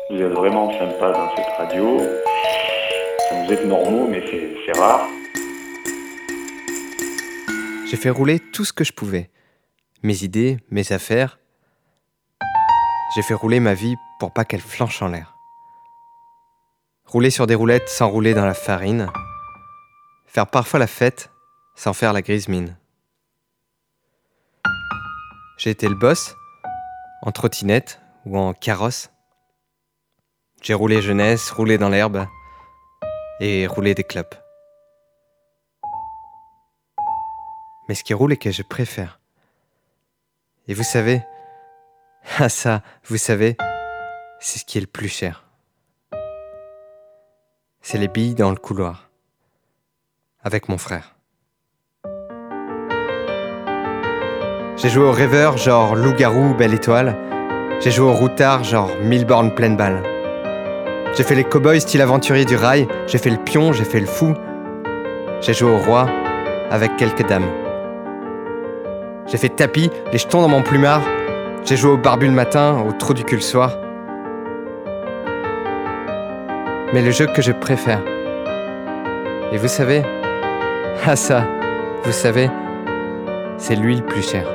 Vous êtes vraiment sympa dans cette radio. Vous êtes normaux, mais c'est rare. J'ai fait rouler tout ce que je pouvais. Mes idées, mes affaires. J'ai fait rouler ma vie pour pas qu'elle flanche en l'air. Rouler sur des roulettes sans rouler dans la farine. Faire parfois la fête sans faire la grise mine. J'ai été le boss, en trottinette ou en carrosse. J'ai roulé jeunesse, roulé dans l'herbe et roulé des clopes. Mais ce qui roule et que je préfère. Et vous savez, ah ça, vous savez, c'est ce qui est le plus cher. C'est les billes dans le couloir, avec mon frère. J'ai joué au rêveur, genre loup-garou, belle étoile. J'ai joué au routard, genre 1000 bornes pleine balle. J'ai fait les cow-boys style aventurier du rail. J'ai fait le pion, j'ai fait le fou. J'ai joué au roi, avec quelques dames. J'ai fait tapis, les jetons dans mon plumard. J'ai joué au barbu le matin, au trou du cul le soir. Mais le jeu que je préfère, et vous savez, ah ça, vous savez, c'est lui le plus cher.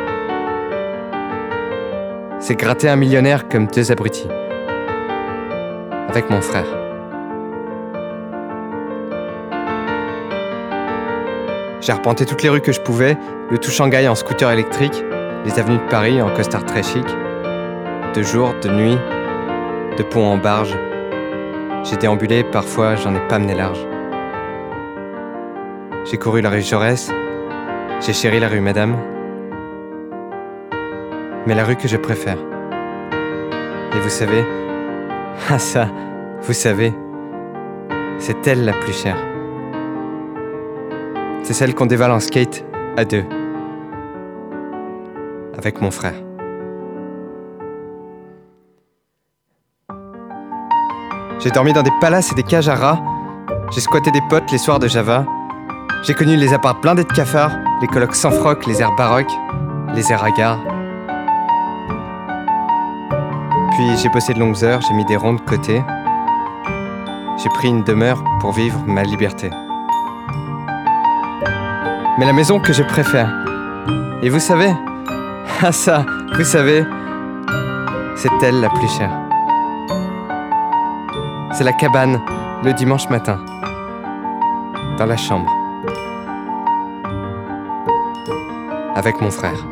C'est gratter un millionnaire comme deux abrutis. Avec mon frère. J'ai arpenté toutes les rues que je pouvais, le tout Shanghai en scooter électrique, les avenues de Paris en costard très chic. De jour, de nuit, de pont en barge. J'ai déambulé, parfois j'en ai pas mené large. J'ai couru la rue Jaurès, j'ai chéri la rue Madame. Mais la rue que je préfère. Et vous savez, ah ça, vous savez, c'est elle la plus chère. C'est celle qu'on dévale en skate à deux. Avec mon frère. J'ai dormi dans des palaces et des cages à rats. J'ai squatté des potes les soirs de Java. J'ai connu les apparts blindés de cafards, les colocs sans froc, les airs baroques, les airs hagards. Puis j'ai bossé de longues heures, j'ai mis des ronds de côté. J'ai pris une demeure pour vivre ma liberté. Mais la maison que je préfère, et vous savez, ah ça, vous savez, c'est elle la plus chère. C'est la cabane, le dimanche matin, dans la chambre, avec mon frère.